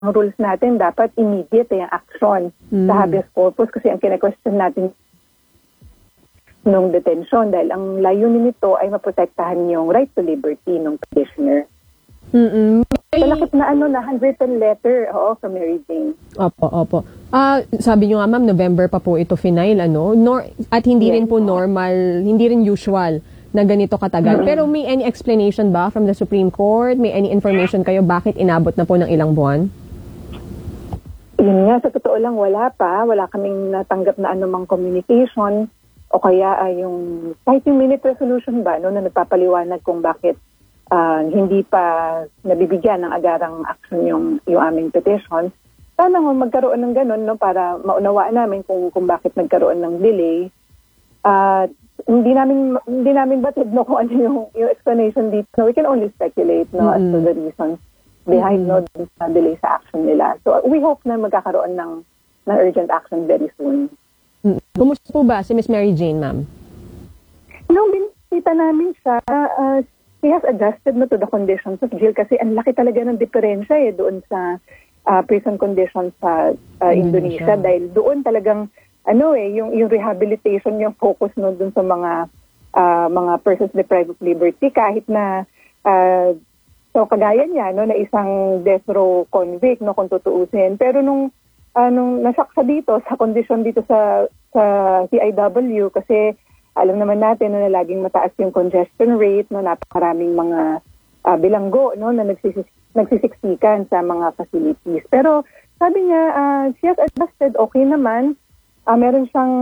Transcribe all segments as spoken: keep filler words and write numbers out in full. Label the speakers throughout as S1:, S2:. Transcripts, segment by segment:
S1: rules natin, dapat immediate yung action
S2: Mm.
S1: sa habeas corpus kasi ang kine-question natin nung detention dahil ang layunin nito ay maprotektahan yung right to liberty ng petitioner.
S2: Mm-mm.
S1: Malakit na ano na handwritten letter oo, from Mary Jane.
S2: Opo, opo. Ah, sabi niyo nga ma'am, November pa po ito final, ano? Nor at hindi
S1: Yes,
S2: rin po
S1: po.
S2: normal, hindi rin usual na ganito katagal.
S1: Mm-hmm.
S2: Pero may any explanation ba from the Supreme Court? May any information kayo bakit inabot na po ng ilang buwan?
S1: Yun nga, sa totoo lang wala pa. Wala kaming natanggap na anumang communication o kaya ay yung kahit yung minute resolution ba no, na nagpapaliwanag kung bakit Uh, hindi pa nabibigyan ng agarang action yung, yung aming petition. Sana nga magkaroon ng ganun no, para maunawaan namin kung, kung bakit nagkaroon ng delay. Uh, hindi namin hindi namin batid no, kung ano yung, yung explanation dito. So we can only speculate no, mm-hmm. as to the reasons behind mm-hmm. no, the delay sa action nila. So we hope na magkakaroon ng, ng urgent action very soon.
S2: Mm-hmm. Kumusta po ba si Miss Mary Jane, ma'am?
S1: Nung binisita namin siya, uh, he has adjusted no, to the conditions of jail kasi ang laki talaga ng diferensya eh doon sa uh, prison conditions sa uh, Indonesia. Indonesia dahil doon talagang ano eh yung yung rehabilitation yung focus no doon sa mga uh, mga persons deprived of liberty kahit na uh, so kagaya niya no na isang death row convict no kung tutuusin pero nung uh, nung nasaksa dito sa condition dito sa sa C I W kasi alam naman natin no, na laging mataas yung congestion rate, no, napakaraming mga uh, bilanggo no, na nagsisis, nagsisiksikan sa mga facilities. Pero sabi niya, uh, she has adjusted, okay naman. Uh, meron siyang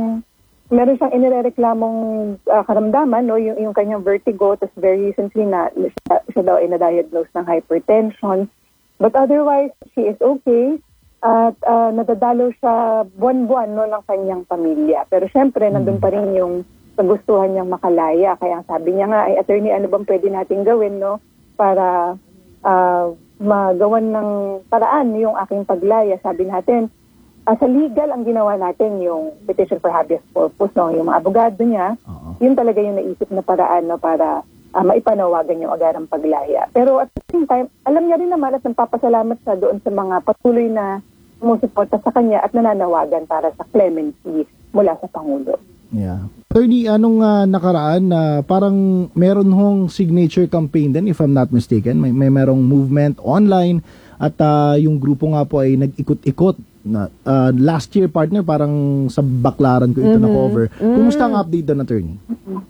S1: meron siyang inirereklamong uh, karamdaman, no, yung, yung kanyang vertigo, tapos very recently na siya, siya daw ay na-diagnose ng hypertension. But otherwise, she is okay. At uh, nadadalo siya buwan-buwan no, ng kanyang pamilya. Pero syempre, nandun pa rin yung kagustuhan niyang makalaya. Kaya sabi niya nga, ay attorney, ano bang pwede natin gawin no, para uh, magawan ng paraan yung aking paglaya. Sabi natin, uh, sa legal ang ginawa natin yung petition for habeas corpus. No, yung mga abogado niya, uh-huh. yun talaga yung naisip na paraan no, para uh, maipanawagan yung agarang paglaya. Pero at the same time, alam niya rin naman at nagpapasalamat siya doon sa mga patuloy na sumusuporta sa kanya at nananawagan para sa clemency mula sa Pangulo.
S3: Yeah. Attorney, anong uh, nakaraan na uh, parang meron hong signature campaign din, if I'm not mistaken. May, may merong movement online at uh, yung grupo nga po ay nag-ikot-ikot. Na, uh, last year, partner, parang sa Baclaran ko ito mm-hmm. na-cover. Mm-hmm. Kumusta ang update doon, attorney?
S1: Mm-hmm.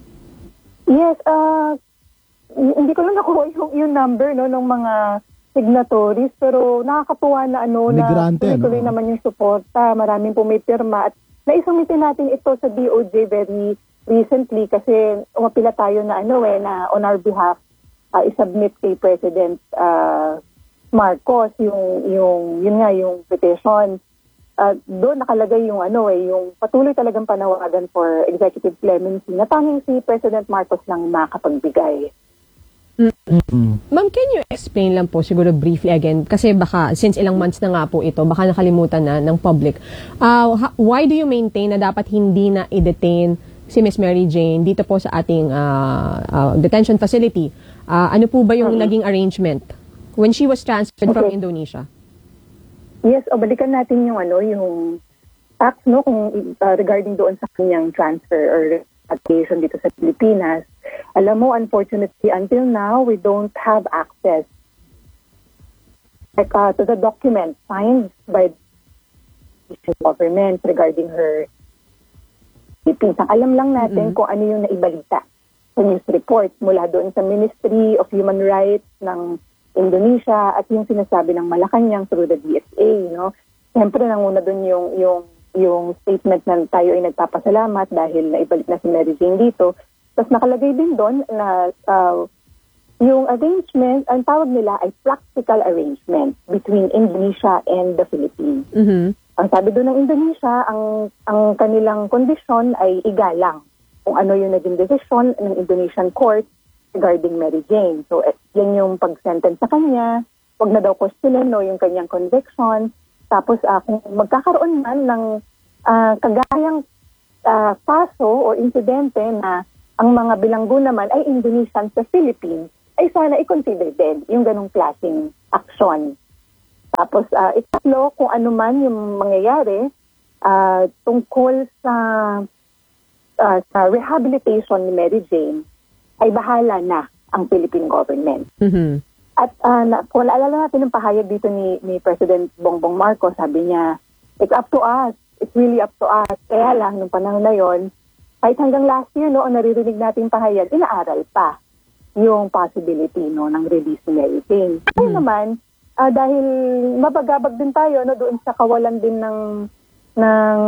S1: Yes, uh, hindi ko lang nakuha yung, yung number no, ng mga signatories, pero nakakatuwa na ano
S3: Migrante,
S1: na tuloy
S3: no?
S1: naman yung suporta, maraming pumipirma at naisumitin natin ito sa D O J very recently kasi umapila tayo na ano eh, na on our behalf uh, isubmit kay President uh, Marcos yung, yung, yun nga yung petition. Uh, doon nakalagay yung ano eh, yung patuloy talagang panawagan for executive clemency na tanging si President Marcos lang makapagbigay.
S2: Mm-hmm. Ma'am, can you explain lang po siguro briefly again kasi baka since ilang months na nga po ito baka nakalimutan na ng public uh, ha- why do you maintain na dapat hindi na i-detain si Miss Mary Jane dito po sa ating uh, uh, detention facility? Uh, ano po ba yung okay. naging arrangement when she was transferred okay. from Indonesia?
S1: Yes, o balikan natin yung ano yung facts no kung uh, regarding doon sa kanyang transfer or application dito sa Pilipinas. Alam mo, unfortunately, until now, we don't have access like, uh, to the document signed by the government regarding her Philippines. Alam lang natin mm-hmm. kung ano yung naibalita sa news report mula doon sa Ministry of Human Rights ng Indonesia at yung sinasabi ng Malacanang through the D S A. No? Siyempre, nanguna doon yung, yung, yung statement na tayo ay nagpapasalamat dahil naibalik na si Mary Jane dito. Tapos nakalagay din doon na uh, yung arrangement, ang tawag nila ay practical arrangement between Indonesia and the Philippines.
S2: Mm-hmm.
S1: Ang sabi doon ng Indonesia, ang ang kanilang kondisyon ay igalang kung ano yung naging desisyon ng Indonesian court regarding Mary Jane. So, eh, yan yung pag-sentence sa kanya, wag na daw questionin no, yung kanyang conviction. Tapos, uh, kung magkakaroon man ng uh, kagayang uh, kaso o insidente na ang mga bilanggo naman ay Indonesian sa Philippines, ay sana i-consider din yung ganong klaseng aksyon Tapos uh, ikatlo, kung ano man yung mangyayari uh, tungkol sa uh, sa rehabilitation ni Mary Jane, ay bahala na ang Philippine government.
S2: Mm-hmm.
S1: At uh, na, kung naalala natin yung pahayag dito ni, ni President Bongbong Marcos, sabi niya, it's up to us. It's really up to us. Kaya lang, nung panahon na yon, kahit hanggang last year, no, ang naririnig natin pahayag, inaaral pa yung possibility no, ng release ni Mary Jane. Mm-hmm. Kaya naman, uh, dahil mabagabag din tayo no, doon sa kawalan din ng, ng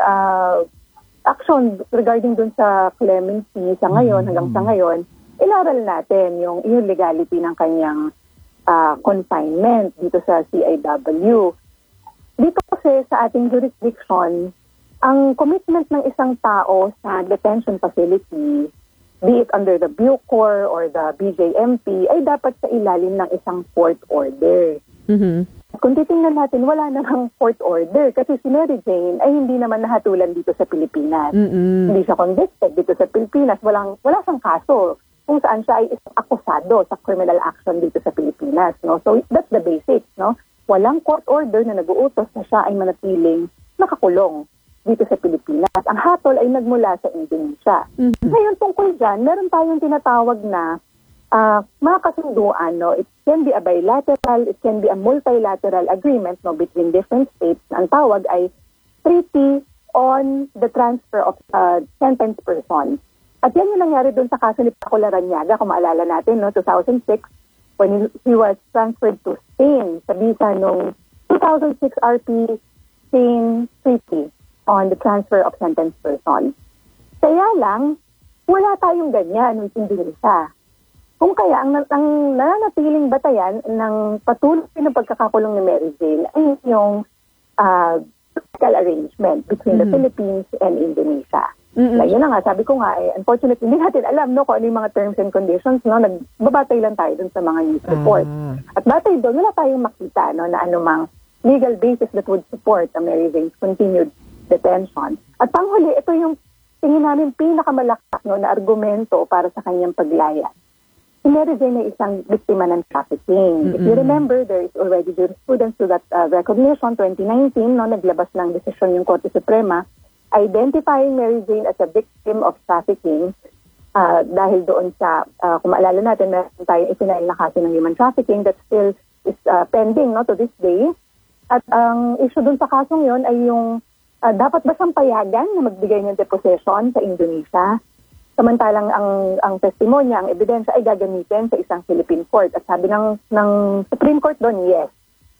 S1: uh, action regarding doon sa clemency sa ngayon, hanggang sa ngayon, inaral natin yung, yung legality ng kanyang uh, confinement dito sa C I W. Dito kasi sa ating jurisdiction, ang commitment ng isang tao sa detention facility, be it under the Bucor or the B J M P, ay dapat sa ilalim ng isang court order.
S2: Mm-hmm.
S1: Kung titingnan natin, wala namang court order kasi si Mary Jane ay hindi naman nahatulan dito sa Pilipinas.
S2: Mm-hmm.
S1: Hindi siya convicted dito sa Pilipinas. Walang, wala siyang kaso kung saan siya ay akusado sa criminal action dito sa Pilipinas. No? So that's the basics. No? Walang court order na nag-uutos na siya ay manatiling nakakulong dito sa Pilipinas. Ang hatol ay nagmula sa Indonesia. Mm-hmm. Ngayon tungkol dyan, meron tayong tinatawag na uh, mga kasunduan. No? It can be a bilateral, it can be a multilateral agreement no, between different states. Ang tawag ay Treaty on the Transfer of uh, Sentenced Persons. At yan yung nangyari doon sa kaso ni Paco Larrañaga, kung maalala natin, no, two thousand six, when he was transferred to Spain sa visa noong two thousand six R P Spain Treaty on the Transfer of Sentenced Persons. Kaya lang, wala tayong ganyan with Indonesia. Kung kaya, ang, ang nananatiling batayan ng patuloy ng pagkakakulong ni Mary Jane ay yung uh, political arrangement between mm-hmm. the Philippines and Indonesia. Mm-hmm. Na, yun na nga, sabi ko nga, eh, unfortunately, hindi natin alam no, kung ano yung mga terms and conditions. No? Nagbabatay lang tayo dun sa mga news reports. Ah. At batay doon, wala tayong makita no, na anumang legal basis that would support uh, Mary Jane's continued detention. At panghuli, ito yung tingin namin pinakamalakas no, na argumento para sa kanyang paglaya. Si Mary Jane ay isang biktima ng trafficking. Mm-hmm. If you remember, there is already jurisprudence to that uh, recognition. twenty nineteen, no, naglabas ng desisyon yung Korte Suprema identifying Mary Jane as a victim of trafficking uh, dahil doon sa, uh, kung maalala natin, meron tayong ipinail na kaso ng human trafficking that still is uh, pending no, to this day. At ang um, issue doon sa kasong yon ay yung uh, dapat ba siyang payagan na magbigay ng deposition sa Indonesia? Samantalang ang ang testimonya, ang ebidensya ay gagamitin sa isang Philippine court. At sabi ng, ng Supreme Court doon, yes.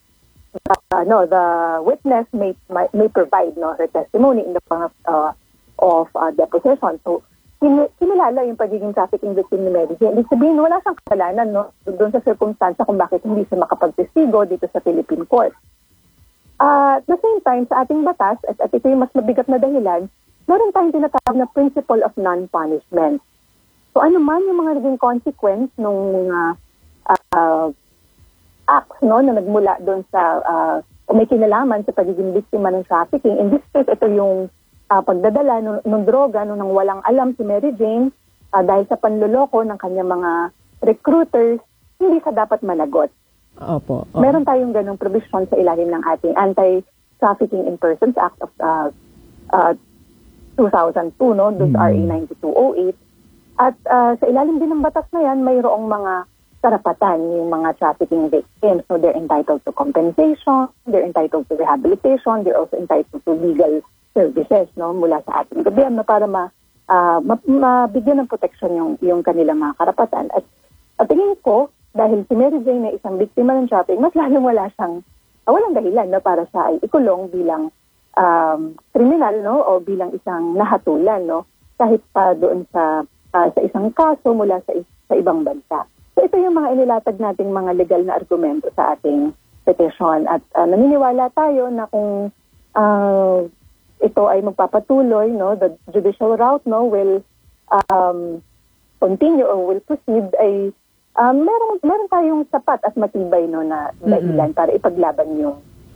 S1: Uh, no, the witness may, may may provide no her testimony in the form of, uh, of uh, deposition. So, kinilala yung pagiging trafficking victim ni Mary Jane. Ibig sabihin, wala siyang kasalanan no, doon sa circumstansya kung bakit hindi siya makapagtestigo dito sa Philippine court. Uh, at the same time, sa ating batas, at, at ito yung mas mabigat na dahilan, meron tayong tinatawag na principle of non-punishment. So, ano man yung mga naging consequence nung uh, uh, acts no, na nagmula doon sa uh, may kinalaman sa pagiging biktima ng trafficking. In this case, ito yung uh, pagdadala ng, ng droga no, nang walang alam si Mary Jane uh, dahil sa panloloko ng kanyang mga recruiters, hindi sa dapat managot.
S2: Opo. opo.
S1: Meron tayong ganong provision sa ilalim ng ating Anti-Trafficking in Persons Act of uh, uh, two thousand two, no, doon sa R A ninety-two oh eight. At uh, sa ilalim din ng batas na yan, mayroong mga karapatan yung mga trafficking victims. So they're entitled to compensation, they're entitled to rehabilitation, they're also entitled to legal services no mula sa ating gobyerno para ma, uh, ma, mabigyan ng protection yung, yung kanilang mga karapatan. At, at tingin ko, dahil si Mary Jane ay isang biktima ng trafficking, mas lalong wala siyang, uh, walang dahilan no, para siya ay ikulong bilang um, kriminal no, o bilang isang nahatulan no, kahit pa doon sa, uh, sa isang kaso mula sa, sa ibang bansa. So ito yung mga inilatag nating mga legal na argumento sa ating petition at uh, naniniwala tayo na kung uh, ito ay magpapatuloy, no, the judicial route no will um, continue or will proceed ay um, meron meron tayong sapat at matibay no na dahilan mm-hmm. para ipaglaban yung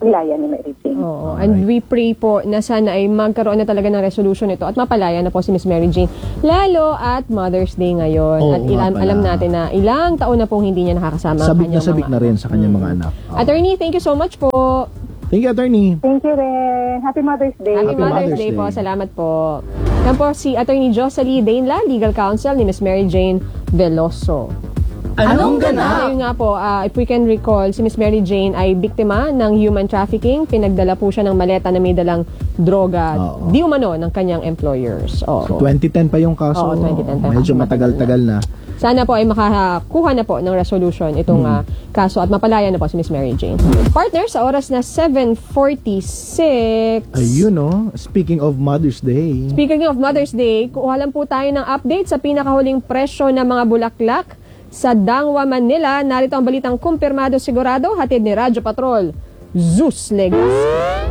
S1: nilaya ni Mary Jane.
S2: Oo. And we pray po na sana ay magkaroon na talaga ng resolution ito at mapalaya na po si Miss Mary Jane. Lalo at Mother's Day ngayon.
S3: Oo,
S2: at ilan, alam natin na ilang taon na pong hindi niya nakakasama ang
S3: Sabik na
S2: kanyang
S3: sabik
S2: mga
S3: na rin sa kanyang mga anak. Oo.
S2: Attorney, thank you so much po.
S3: Thank you, Attorney.
S1: Thank you rin. Happy Mother's Day.
S2: Happy,
S3: Happy
S2: Mother's,
S3: Mother's
S2: Day,
S3: Day
S2: po. Salamat po. Yan po si Attorney Jocelyn Dainla, Legal Counsel ni Miss Mary Jane Veloso.
S3: Anong ganap?
S2: Ayun nga po, uh, if we can recall, si Miss Mary Jane ay biktima ng human trafficking. Pinagdala po siya ng maleta na may dalang droga,
S3: Oo.
S2: di umano, ng kanyang employers. Oo.
S3: twenty ten pa yung kaso.
S2: Oo, twenty ten pa.
S3: Medyo matagal-tagal na.
S2: Sana po ay makakuha na po ng resolution itong uh, kaso at mapalaya na po si Miss Mary Jane. Partner, sa oras na seven forty-six.
S3: Ayun, no? Speaking of Mother's Day.
S2: Speaking of Mother's Day, kuha lang po tayo ng update sa pinakahuling presyo ng mga bulaklak sa Dangwa, Manila. Narito ang balitang kumpirmado sigurado, hatid ni Radyo Patrol, Zeus Legaspi.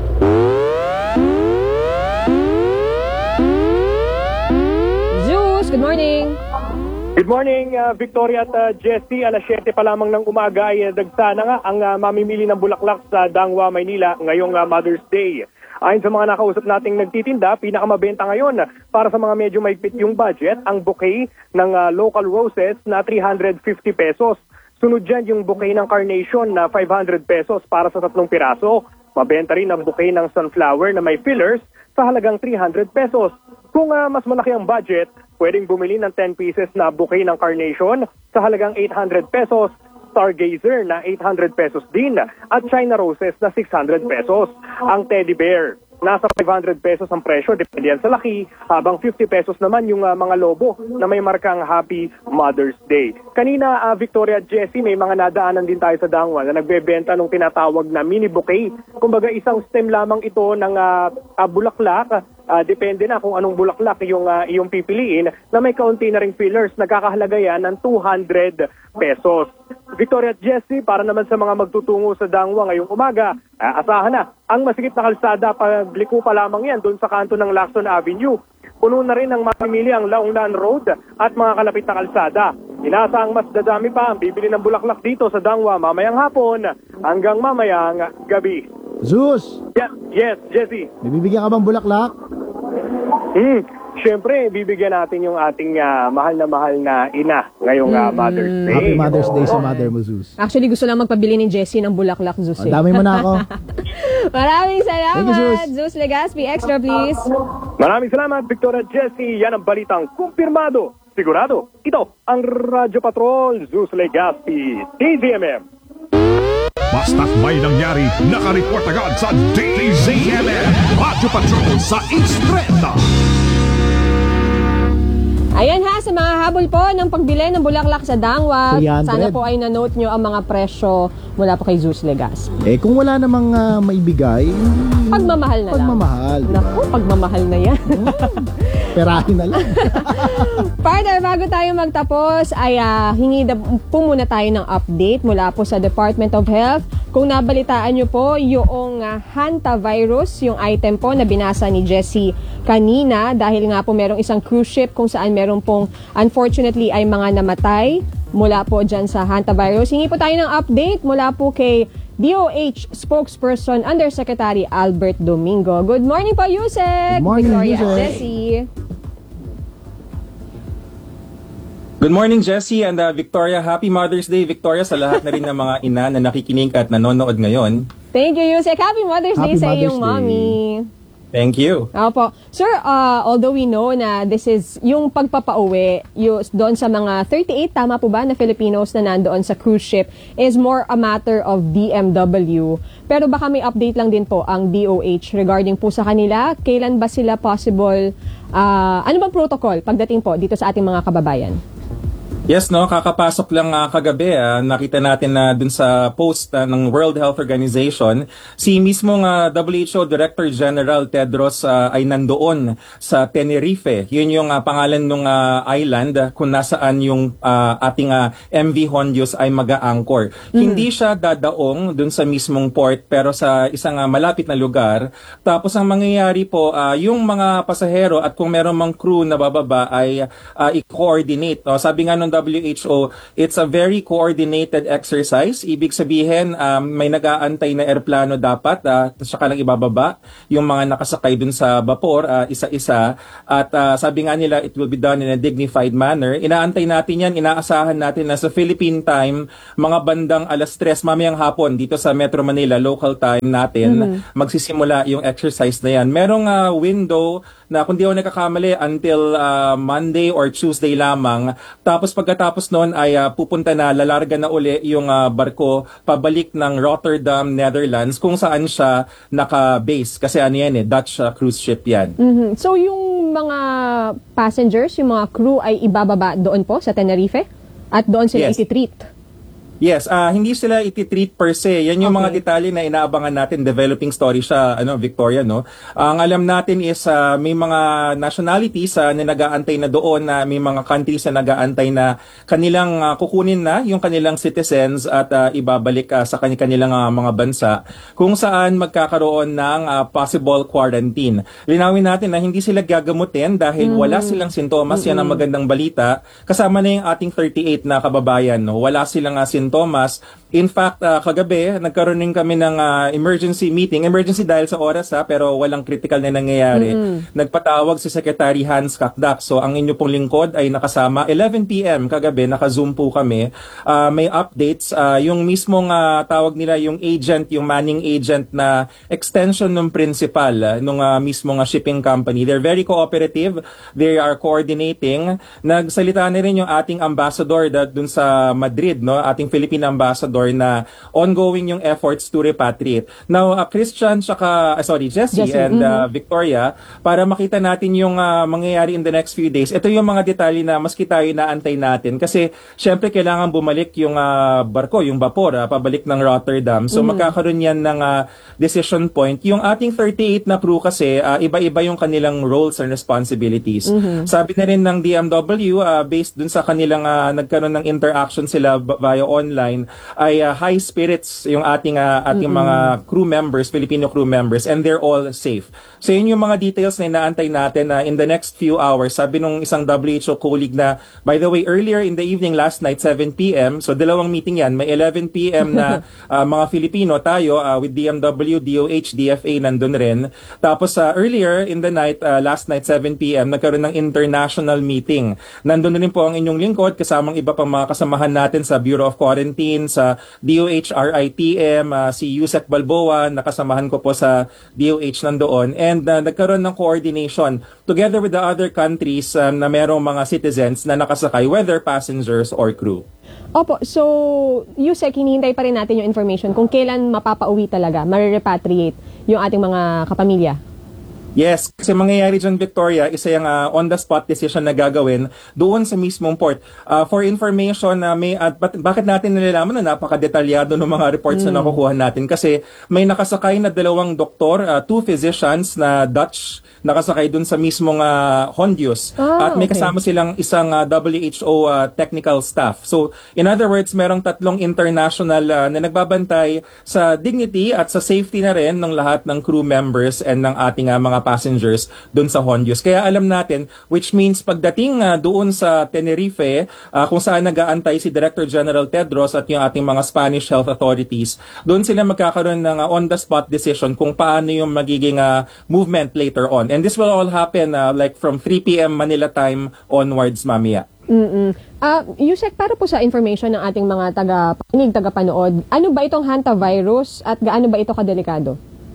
S2: Zeus, good morning.
S4: Good morning, uh, Victoria at uh, Jessie. Alas siyete pa lamang ng umaga ay dagsana nga ang uh, mamimili ng bulaklak sa Dangwa, Maynila ngayong uh, Mother's Day. Ayon sa mga nakausap nating nagtitinda, pinakamabenta ngayon para sa mga medyo maigpit yung budget, ang bouquet ng uh, local roses na three hundred fifty pesos. Sunod dyan yung bouquet ng carnation na five hundred pesos para sa tatlong piraso. Mabenta rin ang bouquet ng sunflower na may fillers sa halagang three hundred pesos. Kung uh, mas malaki ang budget, pwedeng bumili ng ten pieces na bouquet ng carnation sa halagang eight hundred pesos. Stargazer na eight hundred pesos din at China Roses na six hundred pesos. Ang teddy bear, nasa five hundred pesos ang presyo, depende yan sa laki, habang fifty pesos naman yung uh, mga lobo na may markang Happy Mother's Day. Kanina, uh, Victoria at Jessie, may mga nadaanan din tayo sa Dangwa na nagbebenta ng tinatawag na mini bouquet. Kumbaga isang stem lamang ito ng uh, uh, bulaklak. Uh, depende na kung anong bulaklak yung, uh, yung pipiliin na may kaunti na ring fillers. Nagkakahalaga yan ng two hundred pesos. Victoria at Jessie, para naman sa mga magtutungo sa Dangwa ngayong umaga, uh, asahan na ang masikip na kalsada, pagliko pa lamang yan doon sa kanto ng Lacson Avenue. Puno na rin ang mamimili ang Laungnan Road at mga kalapit na kalsada. Inaasahang mas dadami pa ang bibili ng bulaklak dito sa Dangwa mamayang hapon hanggang mamayang gabi.
S3: Zeus!
S4: Yes, yes, Jessie.
S3: May bibigyan ka bang bulaklak?
S4: Hmm. Siyempre, bibigyan natin yung ating uh, mahal na mahal na ina ngayong uh, Mother's Day.
S3: Happy Mother's Day sa
S4: Oo.
S3: mother mo, Zeus.
S2: Actually, gusto lang magpabili ni Jessie ng bulaklak, Zeus.
S3: Oh,
S2: Eh.
S3: dami mo na ako.
S2: Maraming salamat,
S3: Thank you, Zeus.
S2: Zeus Legaspi. Extra, please.
S4: Maraming salamat, Victoria Jessie. Yan ang balitang kumpirmado. Sigurado, ito ang Radyo Patrol, Zeus Legaspi, T Z M M.
S5: Basta't may nangyari, nakareport agad sa D Z M M. Radyo Patrol sa Instreta.
S2: Ayan ha, sa mga habol po ng pagbili ng bulaklak sa Dangwa,
S3: three hundred.
S2: sana po ay na-note nyo ang mga presyo mula po kay Zeus Legaspi.
S3: Eh, kung wala namang uh, maibigay,
S2: Pagmamahal na
S3: pagmamahal.
S2: lang. Naku, pagmamahal na yan.
S3: Perahin na lang.
S2: Partner, bago tayo magtapos, ay uh, hingi na po muna tayo ng update mula po sa Department of Health. Kung nabalitaan nyo po, yung uh, hantavirus, yung item po na binasa ni Jessie kanina, dahil nga po merong isang cruise ship kung saan meron pong unfortunately ay mga namatay mula po dyan sa hantavirus. Hingi po tayo ng update mula po kay D O H spokesperson Undersecretary Albert Domingo. Good morning po, Yusek!
S3: Good morning,
S2: Victoria
S3: Yusek.
S2: at Jessie.
S6: Good morning, Jessie and uh, Victoria. Happy Mother's Day, Victoria, sa lahat na rin ng mga ina na nakikinig at nanonood ngayon.
S2: Thank you, Yusek. Happy Mother's
S3: Happy
S2: Day sa
S3: Mother's
S2: iyong
S3: Day.
S2: mommy.
S6: Thank you.
S2: Opo. Sir, uh, although we know na this is yung pagpapauwi yung, doon sa mga thirty-eight, tama po ba, na Filipinos na nandoon sa cruise ship is more a matter of D M W. Pero baka may update lang din po ang D O H regarding po sa kanila. Kailan ba sila possible, uh, ano bang protocol pagdating po dito sa ating mga kababayan?
S6: Yes, no, kakapasok lang uh, kagabi, uh, nakita natin na uh, dun sa post uh, ng World Health Organization, si mismong uh, W H O Director General Tedros uh, ay nandoon sa Tenerife. Yun yung uh, pangalan ng uh, island uh, kung nasaan yung uh, ating uh, M V Hondios ay mag-a-anchor. Mm-hmm. Hindi siya dadaong dun sa mismong port pero sa isang uh, malapit na lugar. Tapos ang mangyayari po, uh, yung mga pasahero at kung meron mang crew na bababa ay uh, i-coordinate. No? Sabi nga nung W H O, it's a very coordinated exercise. Ibig sabihin, um, may nag-aantay na eroplano dapat, uh, saka lang ibababa yung mga nakasakay dun sa vapor, uh, isa-isa. At uh, sabi nga nila, it will be done in a dignified manner. Inaantay natin yan, inaasahan natin na sa Philippine time, mga bandang alas tres, mamayang hapon, dito sa Metro Manila, local time natin, mm-hmm. magsisimula yung exercise na yan. Merong uh, window na kung di ako nakakamali until uh, Monday or Tuesday lamang. Tapos pagkatapos noon ay uh, pupunta na, lalarga na uli yung uh, barko pabalik ng Rotterdam, Netherlands, kung saan siya naka-base. Kasi ano yan eh, Dutch uh, cruise ship yan.
S2: Mm-hmm. So yung mga passengers, yung mga crew ay ibababa doon po sa Tenerife? At doon sila
S6: yes.
S2: iti-treat?
S6: Yes, uh, hindi sila iti-treat per se. Yan yung okay. mga detalye na inaabangan natin. Developing story siya, ano, Victoria, no? Ang alam natin is uh, may mga nationalities uh, na nag-aantay na doon, na uh, may mga countries na nag-aantay na kanilang uh, kukunin na yung kanilang citizens at uh, ibabalik uh, sa kanilang uh, mga bansa kung saan magkakaroon ng uh, possible quarantine. Linawin natin na hindi sila gagamutin dahil mm. wala silang sintomas. Mm-hmm. Yan ang magandang balita. Kasama na yung ating thirty-eight na kababayan, no? Wala silang uh, sintomas. Thomas. In fact, uh, kagabi, nagkaroon din kami ng uh, emergency meeting. Emergency dahil sa oras ha, pero walang critical na nangyayari. Mm-hmm. Nagpatawag si Secretary Hans Kakdak. So, ang inyo pong lingkod ay nakasama. eleven p.m. kagabi, naka-zoom po kami. Uh, may updates. Uh, yung mismong uh, tawag nila, yung agent, yung manning agent na extension ng principal uh, nung uh, mismong uh, shipping company. They're very cooperative. They are coordinating. Nagsalita na rin yung ating ambassador that dun sa Madrid, no? Ating Philippine ambassador na ongoing yung efforts to repatriate. Now, uh, Christian, saka, uh, sorry, Jessie, Jessie and uh, mm-hmm. Victoria, para makita natin yung uh, mangyayari in the next few days, ito yung mga detalye na maski tayo inaantay natin. Kasi, syempre, kailangan bumalik yung uh, barko, yung vapor, uh, pabalik ng Rotterdam. So, mm-hmm. magkakaroon yan ng uh, decision point. Yung ating thirty-eight na crew kasi, uh, iba-iba yung kanilang roles and responsibilities. Mm-hmm. Sabi na rin ng D M W, uh, based dun sa kanilang uh, nagkaroon ng interaction sila via online, ay uh, high spirits yung ating uh, ating mm-hmm. mga crew members, Filipino crew members, and they're all safe. So yun yung mga details na inaantay natin na uh, in the next few hours. Sabi nung isang W H O colleague na, by the way, earlier in the evening last night, seven p.m., so dalawang meeting yan, may eleven p.m. na uh, mga Filipino, tayo uh, with D M W, D O H, D F A nandun rin. Tapos uh, earlier in the night, uh, last night, seven p.m., nagkaroon ng international meeting. Nandun rin po ang inyong lingkod, kasamang iba pang mga kasamahan natin sa Bureau of Quarantine, sa D O H R I T M, uh, si Yusek Balboa, nakasamahan ko po sa D O H nandoon, and uh, nagkaroon ng coordination together with the other countries um, na merong mga citizens na nakasakay, whether passengers or crew.
S2: Opo, so Yusek, hinihintay pa rin natin yung information kung kailan mapapauwi talaga, marirepatriate yung ating mga kapamilya.
S6: Yes, kasi mangyayari dyan, Victoria, isa yung uh, on-the-spot decision na gagawin doon sa mismong port. Uh, for information, uh, may, uh, bat- bakit natin nalalaman na napaka-detalyado ng mga reports mm. na nakukuha natin? Kasi may nakasakay na dalawang doktor, uh, two physicians na Dutch, nakasakay doon sa mismong uh, Hondius. Ah, at may okay. kasama silang isang uh, W H O uh, technical staff. So, in other words, merong tatlong international uh, na nagbabantay sa dignity at sa safety na rin ng lahat ng crew members and ng ating uh, mga passengers doon sa Hondius. Kaya alam natin, which means pagdating uh, doon sa Tenerife, uh, kung saan nag-aantay si Director General Tedros at yung ating mga Spanish health authorities, doon sila magkakaroon ng uh, on-the-spot decision kung paano yung magiging uh, movement later on. And this will all happen uh, like from three p.m. Manila time onwards, mamaya.
S2: Mm-mm. Uh, Yusek, para po sa information ng ating mga taga-pakinig, taga-panood, ano ba itong hantavirus at gaano ba ito kadelikado?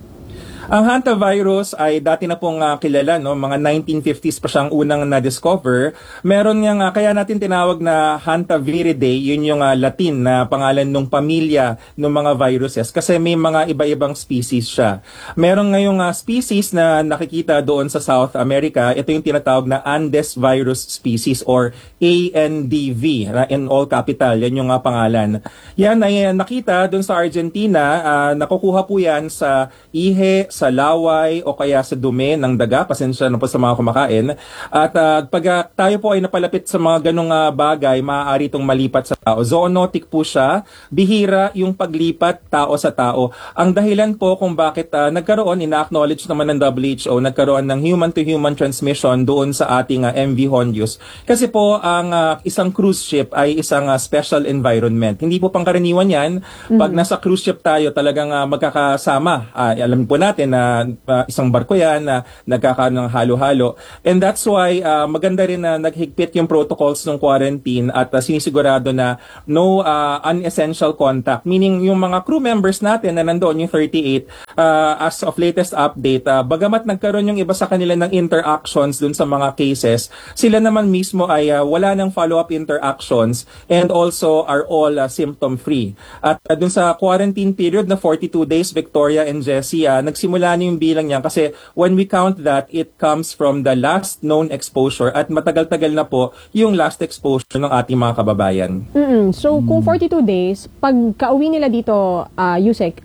S6: Ang hantavirus ay dati na pong uh, kilala, no? Mga nineteen fifties pa siyang unang na-discover. Meron niyang, uh, kaya natin tinawag na Hantaviridae, yun yung uh, Latin na pangalan ng pamilya ng mga viruses kasi may mga iba-ibang species siya. Meron ngayong uh, species na nakikita doon sa South America, ito yung tinatawag na Andes virus species or A N D V, uh, in all capital, yan yung uh, pangalan. Yan ay uh, nakita doon sa Argentina, uh, nakukuha po yan sa ihe, sa laway o kaya sa dumi ng daga. Pasensya na po sa mga kumakain. At uh, pag uh, tayo po ay napalapit sa mga ganong uh, bagay, maaari itong malipat sa tao. Zoonotic po siya. Bihira yung paglipat tao sa tao. Ang dahilan po kung bakit uh, nagkaroon, ina-acknowledge naman ng W H O, nagkaroon ng human-to-human transmission doon sa ating uh, M V Hondius. Kasi po, ang uh, isang cruise ship ay isang uh, special environment. Hindi po pangkaraniwan yan. Mm-hmm. Pag nasa cruise ship tayo, talagang uh, magkakasama. Uh, alam po natin na uh, isang barko yan na uh, nagkakaroon ng halo-halo. And that's why uh, maganda rin na naghigpit yung protocols ng quarantine at uh, sinisigurado na no uh, unessential contact. Meaning yung mga crew members natin na nandoon, yung thirty-eight, uh, as of latest update, uh, bagamat nagkaroon yung iba sa kanila ng interactions dun sa mga cases, sila naman mismo ay uh, wala ng follow-up interactions and also are all uh, symptom-free. At uh, dun sa quarantine period na forty-two days, Victoria and Jessie, uh, nagsimula na yung bilang niyan kasi when we count that, it comes from the last known exposure at matagal-tagal na po yung last exposure ng ating mga kababayan.
S2: Mm-mm. So, kung forty-two days, pag kauwi nila dito, uh, Yusek,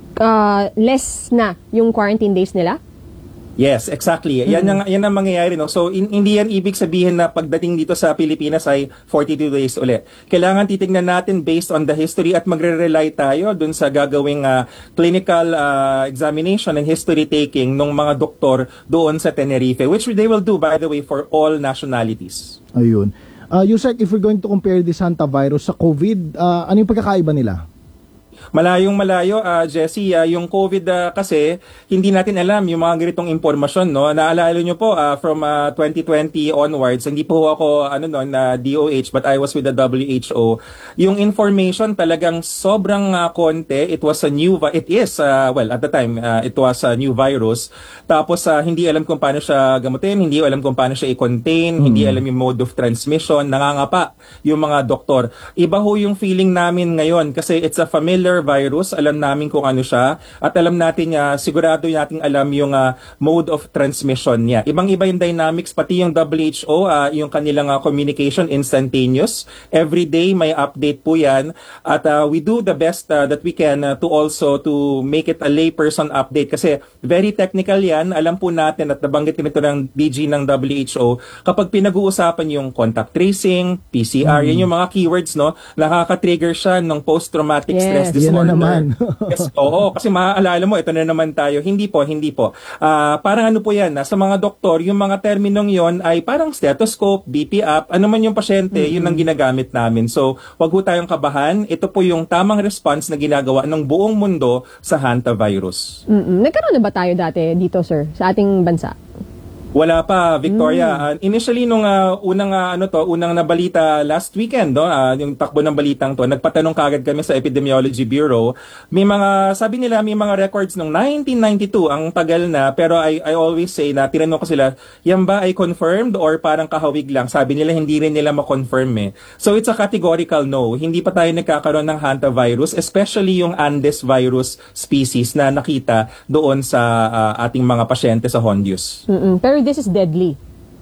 S2: uh, less na yung quarantine days nila?
S6: Yes, exactly. Yan ang yan ang mangyayari, no. So in, hindi yan ibig sabihin na pagdating dito sa Pilipinas ay forty-two days uli. Kailangan titingnan natin based on the history at magre-rely tayo dun sa gagawing uh, clinical uh, examination and history taking ng mga doktor doon sa Tenerife, which they will do, by the way, for all nationalities.
S3: Ayun. Uh, Yusek, if we're going to compare this hantavirus sa COVID, uh, ano yung pagkakaiba nila?
S6: Malayong malayo, uh, Jessie, uh, yung COVID uh, kasi hindi natin alam yung mga ganitong impormasyon, no. Naalala nyo po uh, from uh, twenty twenty onwards, hindi po ako ano no na uh, D O H but I was with the W H O. Yung information talagang sobrang uh, konti. It was a new it is uh, well at the time uh, it was a new virus. Tapos uh, hindi alam kung paano siya gamutin, hindi alam kung paano siya i-contain, hmm. hindi alam yung mode of transmission, nangangapa yung mga doktor. Iba ho yung feeling namin ngayon kasi it's a familiar virus, alam namin kung ano siya at alam natin niya, uh, sigurado natin alam yung uh, mode of transmission niya. Ibang-iba yung dynamics, pati yung W H O, uh, yung kanilang uh, communication instantaneous. Every day may update po yan at uh, we do the best uh, that we can uh, to also to make it a layperson update kasi very technical yan. Alam po natin at nabanggit nito ng D G ng W H O kapag pinag-uusapan yung contact tracing, P C R, mm. yan yung mga keywords, no, nakaka-trigger siya ng post-traumatic yes. stress disorder.
S3: Yan na naman.
S6: Yes, oo, kasi maaalala mo, ito na naman tayo. Hindi po, hindi po. Uh, parang ano po yan, sa mga doktor, yung mga terminong yon ay parang stethoscope, B P up, ano man yung pasyente, mm-hmm. yun ang ginagamit namin. So, wag po tayong kabahan. Ito po yung tamang response na ginagawa ng buong mundo sa hantavirus.
S2: Mm-mm. Nagkaroon na ba tayo dati dito, sir, sa ating bansa?
S6: Wala pa, Victoria. Mm. Uh, initially, nung uh, unang uh, ano to, unang nabalita last weekend, no, uh, yung takbo ng balitang to, nagpatanong kagad kami sa Epidemiology Bureau. May mga, sabi nila, may mga records nung nineteen ninety-two, ang tagal na, pero I, I always say na, tinanong ko sila, yan ba ay confirmed or parang kahawig lang? Sabi nila, hindi rin nila ma-confirm eh. So it's a categorical no. Hindi pa tayo nagkakaroon ng hantavirus, especially yung Andes virus species na nakita doon sa uh, ating mga pasyente sa Hondius.
S2: Mm-mm. Pero this is deadly.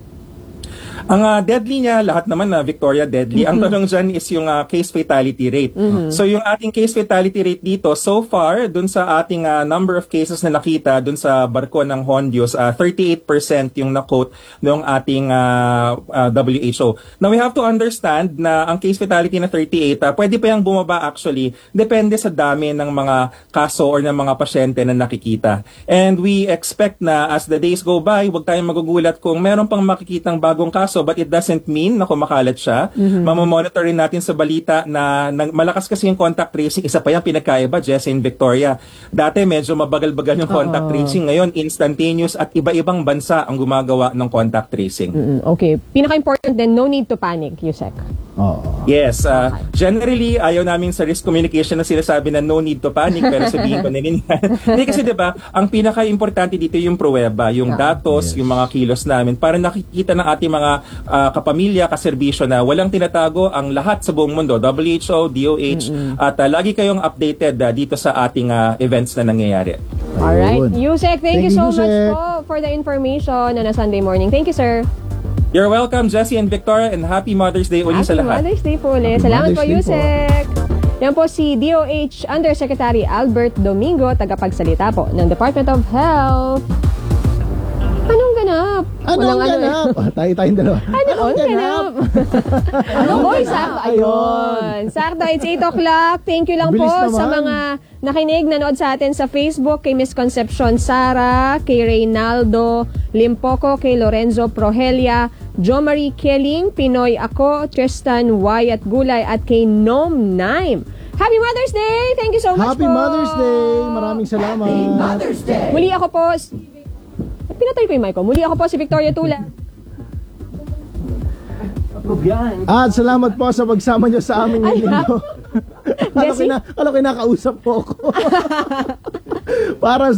S6: Ang uh, deadly niya, lahat naman na uh, Victoria deadly. Mm-hmm. Ang tanong dyan is yung uh, case fatality rate. Mm-hmm. So yung ating case fatality rate dito, so far, dun sa ating uh, number of cases na nakita dun sa barko ng Hondius, uh, thirty-eight percent yung na-quote ng ating uh, uh, W H O. Now we have to understand na ang case fatality na thirty-eight, uh, pwede pa yung bumaba actually, depende sa dami ng mga kaso or ng mga pasyente na nakikita. And we expect na as the days go by, huwag tayong magugulat kung meron pang makikitang bagong kaso, but it doesn't mean na kumakalat siya. Mm-hmm. Mamamonitor rin natin sa balita na, na malakas kasi yung contact tracing. Isa pa yung pinagkaiba, Jess and Victoria. Dati medyo mabagal-bagal yung contact Uh-oh. tracing. Ngayon, instantaneous at iba-ibang bansa ang gumagawa ng contact tracing.
S2: Mm-hmm. Okay. Pinaka-important din, no need to panic, Yusek.
S3: Oh.
S6: Yes. Uh, generally, ayaw namin sa risk communication na sila sabi na no need to panic, pero sabihin ko na rin yan. Hindi kasi diba, ang pinaka-importante dito yung pruweba, yung yeah. datos, yes. yung mga kilos namin, para nakikita ng ating mga uh, kapamilya, kaserbisyo na walang tinatago ang lahat sa buong mundo, W H O, D O H, mm-hmm. at uh, lagi kayong updated uh, dito sa ating uh, events na nangyayari.
S2: Alright. Yusek, thank, thank you so Yusek. much po for the information on a Sunday morning. Thank you, sir.
S6: You're welcome, Jessie and Victoria, and happy Mother's Day ulit sa lahat.
S2: Happy Mother's Day po ulit. Salamat po, Yusek. Yan po si D O H Undersecretary Albert Domingo, tagapagsalita po ng Department of Health. Anong ganap?
S3: Anong
S2: Walang ano
S3: ganap?
S2: eh.
S3: Ah, tayo tayong dalawa.
S2: Anong ganap? Anong Oy, sakto. Ayun. Sakto, it's eight o'clock. Thank you lang
S3: Bilis
S2: po
S3: naman.
S2: sa mga nakinig, nanood sa atin sa Facebook, kay Miss Concepcion Sara, kay Reynaldo Limpoco, kay Lorenzo Prohelia, Jo Marie Kelling, Pinoy Ako, Tristan Wyatt Gulay, at kay Nom Naim. Happy Mother's Day! Thank you so much
S3: Happy
S2: po!
S3: Mother's Day! Maraming salamat. Happy Mother's Day!
S2: Muli ako po, pinatay ko yung mic ko. Muli ako po si Victoria Tula.
S3: At salamat po sa pagsama nyo sa amin ngayong linggo. Ano
S2: Jessie?
S3: kina, ano kinakausap po ako. Para